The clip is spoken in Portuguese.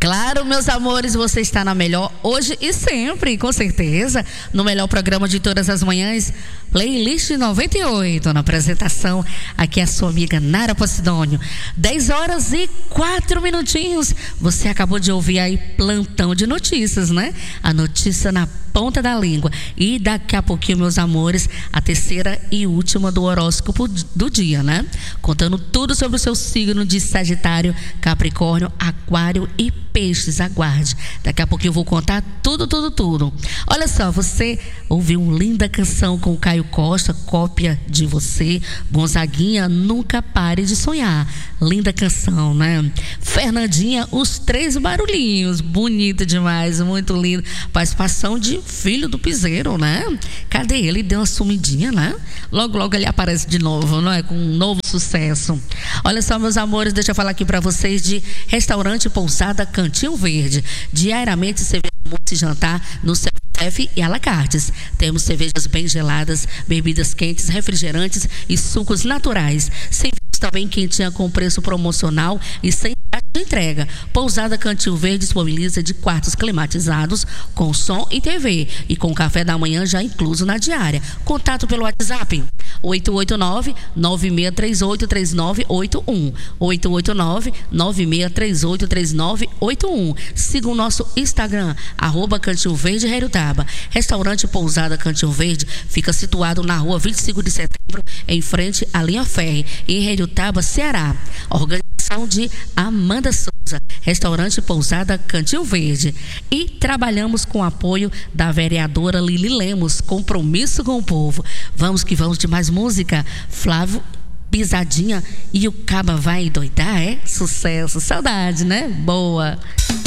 Claro, meus amores, você está na melhor hoje e sempre, com certeza, no melhor programa de todas as manhãs, Playlist 98, na apresentação, aqui é a sua amiga Nara Posidônio. 10h04. Você acabou de ouvir aí plantão de notícias, né? A notícia na ponta da língua. E daqui a pouquinho, meus amores, a terceira e última do horóscopo do dia, né? Contando tudo sobre o seu signo de Sagitário, Capricórnio, Aquário e Peixes. Aguarde. Daqui a pouquinho eu vou contar tudo. Olha só, você ouviu uma linda canção com o Caio Costa, Cópia de Você. Gonzaguinha, Nunca Pare de Sonhar. Linda canção, né? Fernandinha, Os Três Barulhinhos. Bonita demais, muito lindo. Participação de Filho do Piseiro, né? Cadê ele? Deu uma sumidinha, né? Logo ele aparece de novo, não é? Com um novo sucesso. Olha só, meus amores, deixa eu falar aqui pra vocês de Restaurante Pousada Cantinho Verde. Diariamente você vê almoço e jantar no self e à la cartes. Temos cervejas bem geladas, bebidas quentes, refrigerantes e sucos naturais. Serviços também quentinha com preço promocional e sem taxa de entrega. Pousada Cantinho Verde disponibiliza de quartos climatizados com som e TV e com café da manhã já incluso na diária. Contato pelo WhatsApp 889-9638-3981 889-9638-3981. Siga o nosso Instagram @Cantinho Verde Heriotaba. Restaurante Pousada Cantinho Verde fica situado na rua 25 de setembro, em frente à linha Ferry, em Heriotaba, Ceará. Organização de Amanda Souza. Restaurante Pousada Cantinho Verde. E trabalhamos com o apoio da vereadora Lili Lemos. Compromisso com o povo. Vamos que vamos de mais música. Flávio, Pisadinha e o Caba vai doidar, é? Sucesso, saudade, né? Boa.